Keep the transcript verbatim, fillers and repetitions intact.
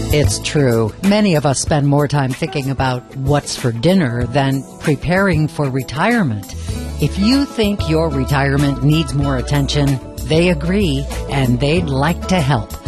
It's true. Many of us spend more time thinking about what's for dinner than preparing for retirement. If you think your retirement needs more attention, they agree, and they'd like to help.